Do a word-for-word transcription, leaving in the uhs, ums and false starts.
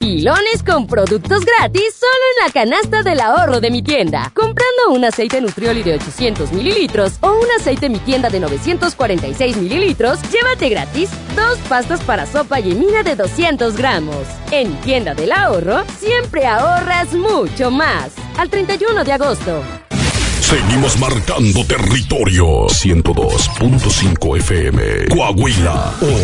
Pilones con productos gratis solo en la canasta del ahorro de mi tienda. Comprando un aceite Nutrioli de ochocientos mililitros o un aceite Mi Tienda de novecientos cuarenta y seis mililitros, llévate gratis dos pastas para sopa Yemina de doscientos gramos. En Mi Tienda del Ahorro, siempre ahorras mucho más. Al treinta y uno de agosto. Seguimos marcando territorio. ciento dos punto cinco F M. Coahuila.